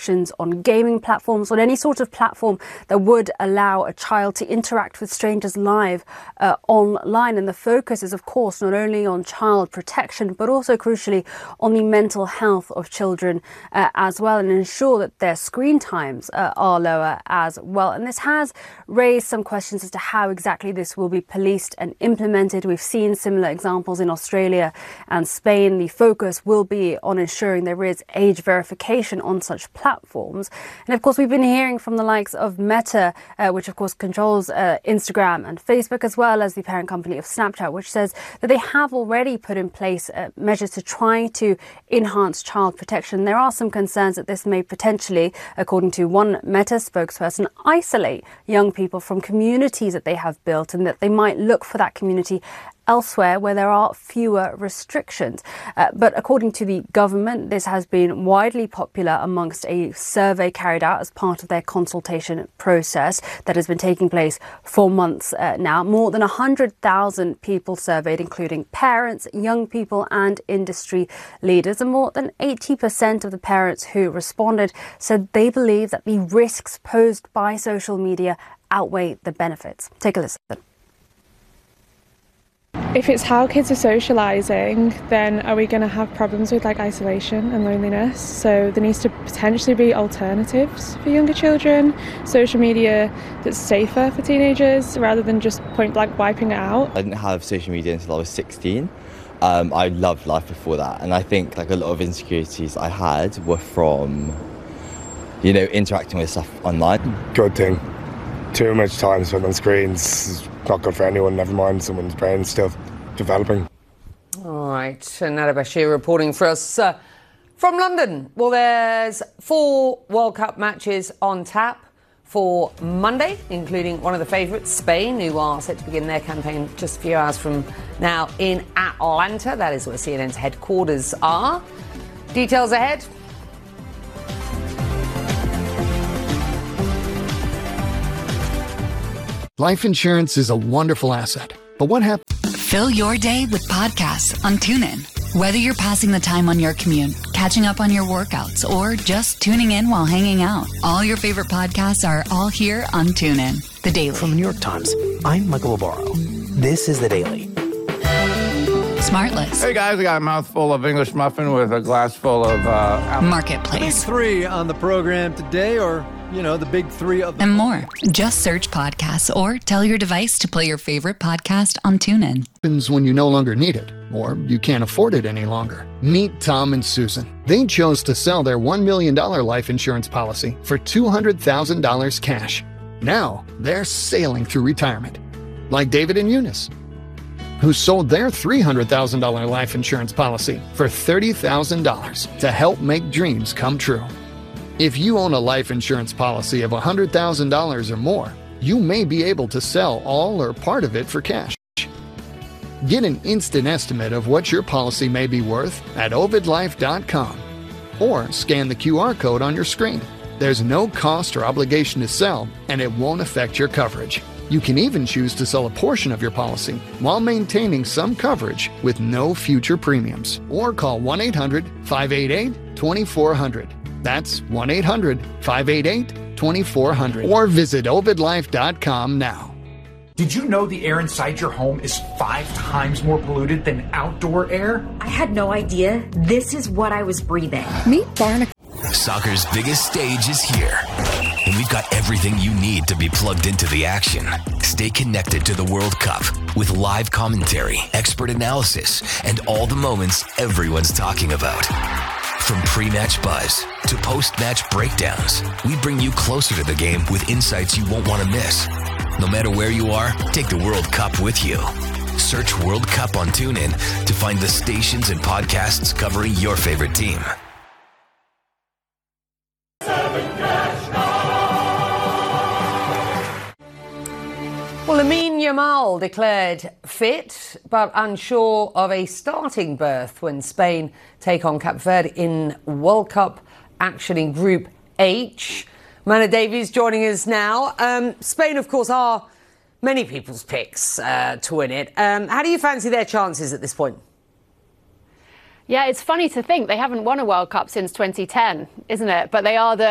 restrictions on gaming platforms, on any sort of platform that would allow a child to interact with strangers live online. And the focus is, of course, not only on child protection, but also crucially on the mental health of children as well, and ensure that their screen times are lower as well. And this has raised some questions as to how exactly this will be policed and implemented. We've seen similar examples in Australia and Spain. The focus will be on ensuring there is age verification on such platforms. And of course, we've been hearing from the likes of Meta, which of course controls Instagram and Facebook, as well as the parent company of Snapchat, which says that they have already put in place measures to try to enhance child protection. There are some concerns that this may potentially, according to one Meta spokesperson, isolate young people from communities that they have built, and that they might look for that community elsewhere where there are fewer restrictions. But according to the government, this has been widely popular amongst a survey carried out as part of their consultation process that has been taking place for months now. More than 100,000 people surveyed, including parents, young people and industry leaders. And more than 80% of the parents who responded said they believe that the risks posed by social media outweigh the benefits. Take a listen. If it's how kids are socialising, then are we going to have problems with like isolation and loneliness? So there needs to potentially be alternatives for younger children, social media that's safer for teenagers rather than just point blank wiping it out. I didn't have social media until I was 16. I loved life before that, and I think like a lot of insecurities I had were from, you know, interacting with stuff online. Good thing. Too much time spent on screens is not good for anyone, never mind someone's brain still developing. All right, and Nada Bashir reporting for us from London. Well, there's 4 World Cup matches on tap for Monday, including one of the favourites, Spain, who are set to begin their campaign just a few hours from now in Atlanta. That is where CNN's headquarters are. Details ahead. Life insurance is a wonderful asset, but what happens? Fill your day with podcasts on TuneIn. Whether you're passing the time on your commute, catching up on your workouts, or just tuning in while hanging out, all your favorite podcasts are all here on TuneIn. The Daily. From the New York Times, I'm Michael Obaro. This is The Daily. Smartless. Hey guys, I got a mouthful of English muffin with a glass full of Marketplace. Big 3 on the program today, or, you know, the big 3 of the... And more. Just search podcasts or tell your device to play your favorite podcast on TuneIn. Happens when you no longer need it, or you can't afford it any longer. Meet Tom and Susan. They chose to sell their $1 million life insurance policy for $200,000 cash. Now they're sailing through retirement. Like David and Eunice, who sold their $300,000 life insurance policy for $30,000 to help make dreams come true. If you own a life insurance policy of $100,000 or more, you may be able to sell all or part of it for cash. Get an instant estimate of what your policy may be worth at ovidlife.com or scan the QR code on your screen. There's no cost or obligation to sell, and it won't affect your coverage. You can even choose to sell a portion of your policy while maintaining some coverage with no future premiums. Or call 1-800-588-2400. That's 1-800-588-2400. Or visit ovidlife.com now. Did you know the air inside your home is 5 times more polluted than outdoor air? I had no idea. This is what I was breathing. Meet Barnacle. Soccer's biggest stage is here, and we've got everything you need to be plugged into the action. Stay connected to the World Cup with live commentary, expert analysis, and all the moments everyone's talking about. From pre-match buzz to post-match breakdowns, we bring you closer to the game with insights you won't want to miss. No matter where you are, take the World Cup with you. Search World Cup on TuneIn to find the stations and podcasts covering your favorite team. Well, Lamine Yamal declared fit, but unsure of a starting berth when Spain take on Cape Verde in World Cup action in Group H. Mana Davies joining us now. Spain, of course, are many people's picks to win it. How do you fancy their chances at this point? Yeah, it's funny to think they haven't won a World Cup since 2010, isn't it? But they are the